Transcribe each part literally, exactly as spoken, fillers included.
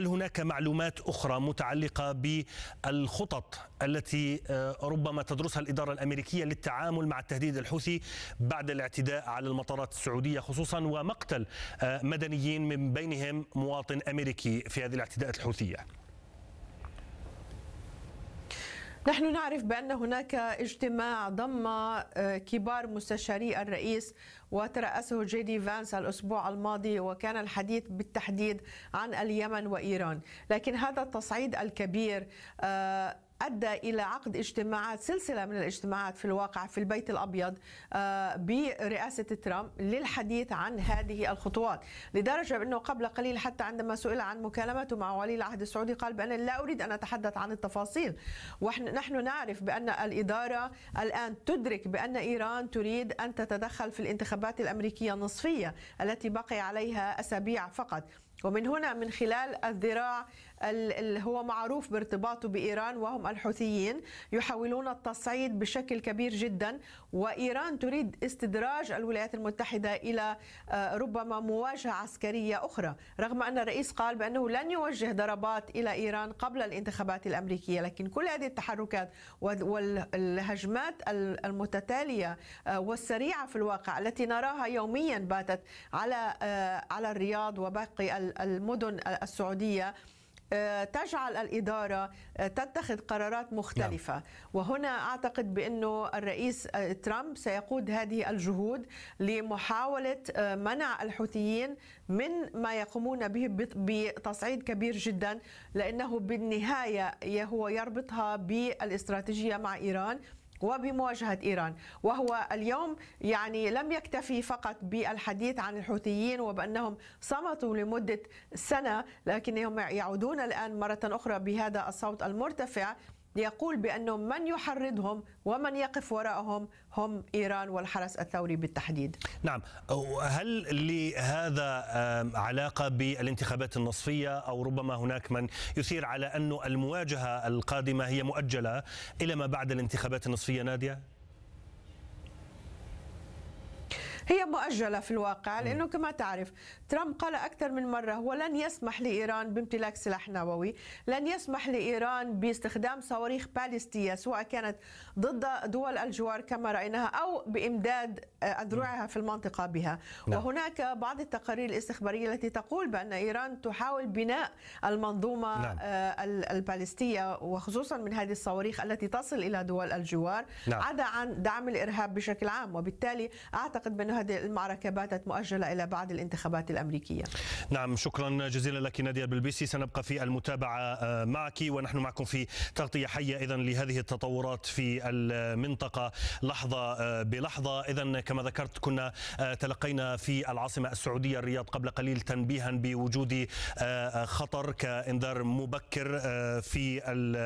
هل هناك معلومات أخرى متعلقة بالخطط التي ربما تدرسها الإدارة الأمريكية للتعامل مع التهديد الحوثي بعد الاعتداء على المطارات السعودية خصوصا ومقتل مدنيين من بينهم مواطن أمريكي في هذه الاعتداءات الحوثية؟ نحن نعرف بأن هناك اجتماع ضم كبار مستشاري الرئيس وترأسه جي دي فانس الأسبوع الماضي، وكان الحديث بالتحديد عن اليمن وإيران. لكن هذا التصعيد الكبير أدى إلى عقد اجتماعات، سلسلة من الاجتماعات في الواقع في البيت الأبيض برئاسة ترامب للحديث عن هذه الخطوات، لدرجة أنه قبل قليل حتى عندما سئل عن مكالمته مع ولي العهد السعودي قال بأن لا أريد أن أتحدث عن التفاصيل. ونحن نعرف بأن الإدارة الآن تدرك بأن إيران تريد أن تتدخل في الانتخابات الأمريكية النصفية التي بقي عليها أسابيع فقط، ومن هنا من خلال الذراع اللي هو معروف بارتباطه بإيران وهم الحوثيين يحاولون التصعيد بشكل كبير جدا، وإيران تريد استدراج الولايات المتحدة إلى ربما مواجهة عسكرية أخرى، رغم أن الرئيس قال بأنه لن يوجه ضربات إلى إيران قبل الانتخابات الأمريكية. لكن كل هذه التحركات والهجمات المتتالية والسريعة في الواقع التي نراها يوميا باتت على على الرياض وباقي المدن السعودية تجعل الإدارة تتخذ قرارات مختلفة. نعم. وهنا أعتقد بأنه الرئيس ترامب سيقود هذه الجهود لمحاولة منع الحوثيين من ما يقومون به بتصعيد كبير جدا، لأنه بالنهاية هو يربطها بالاستراتيجية مع إيران وبمواجهة إيران. وهو اليوم يعني لم يكتفي فقط بالحديث عن الحوثيين وبأنهم صمتوا لمدة سنة، لكنهم يعودون الآن مرة أخرى بهذا الصوت المرتفع يقول بأنه من يحرضهم ومن يقف وراءهم هم إيران والحرس الثوري بالتحديد. نعم، هل لهذا علاقة بالانتخابات النصفية أو ربما هناك من يثير على أن المواجهة القادمة هي مؤجلة إلى ما بعد الانتخابات النصفية؟ نادية، هي مؤجلة في الواقع، لأنه كما تعرف ترامب قال أكثر من مرة هو لن يسمح لإيران بامتلاك سلاح نووي، لن يسمح لإيران باستخدام صواريخ باليستية سواء كانت ضد دول الجوار كما رأيناها أو بإمداد أذرعها في المنطقة بها. لا. وهناك بعض التقارير الاستخبارية التي تقول بأن إيران تحاول بناء المنظومة لا. الباليستية وخصوصا من هذه الصواريخ التي تصل إلى دول الجوار، لا. عدا عن دعم الإرهاب بشكل عام. وبالتالي أعتقد بأن هذه المعركة باتت مؤجلة إلى بعد الانتخابات الأمريكية. نعم، شكرا جزيلا لك نادية البلبيسي، سنبقى في المتابعة معك ونحن معكم في تغطية حية إذن لهذه التطورات في المنطقة لحظة بلحظة. إذن كما ذكرت كنا تلقينا في العاصمة السعودية الرياض قبل قليل تنبيها بوجود خطر كإنذار مبكر في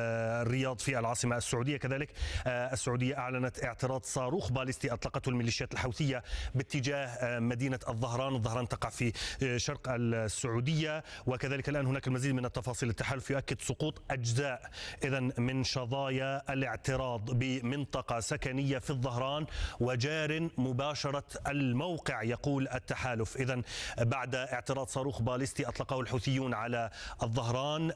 الرياض في العاصمة السعودية. كذلك السعودية أعلنت اعتراض صاروخ باليستي أطلقته الميليشيات الحوثية باتجاه مدينة الظهران. الظهران تقع في شرق السعودية. وكذلك الآن هناك المزيد من التفاصيل. التحالف يؤكد سقوط أجزاء إذن من شظايا الاعتراض بمنطقة سكنية في الظهران وجار مباشرة الموقع، يقول التحالف. إذن بعد اعتراض صاروخ باليستي أطلقه الحوثيون على الظهران،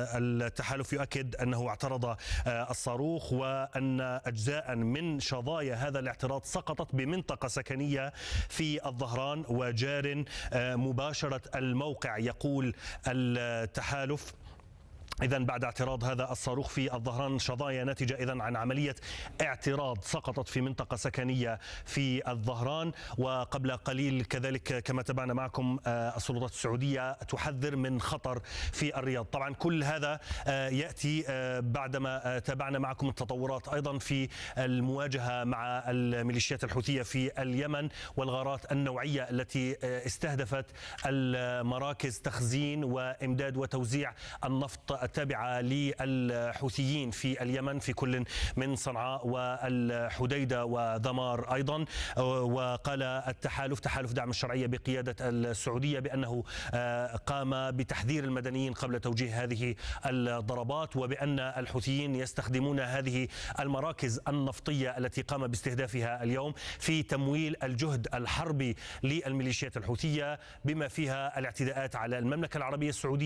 التحالف يؤكد أنه اعترض الصاروخ وأن أجزاء من شظايا هذا الاعتراض سقطت بمنطقة سكنية في الظهران وجار مباشرة الموقع، يقول التحالف. إذن بعد اعتراض هذا الصاروخ في الظهران شظايا ناتجة إذن عن عملية اعتراض سقطت في منطقة سكنية في الظهران. وقبل قليل كذلك كما تابعنا معكم السلطات السعودية تحذر من خطر في الرياض. طبعا كل هذا يأتي بعدما تابعنا معكم التطورات أيضا في المواجهة مع الميليشيات الحوثية في اليمن والغارات النوعية التي استهدفت المراكز تخزين وإمداد وتوزيع النفط التابعة للحوثيين في اليمن في كل من صنعاء والحديدة وذمار أيضا. وقال التحالف تحالف دعم الشرعية بقيادة السعودية بأنه قام بتحذير المدنيين قبل توجيه هذه الضربات، وبأن الحوثيين يستخدمون هذه المراكز النفطية التي قام باستهدافها اليوم في تمويل الجهد الحربي للميليشيات الحوثية بما فيها الاعتداءات على المملكة العربية السعودية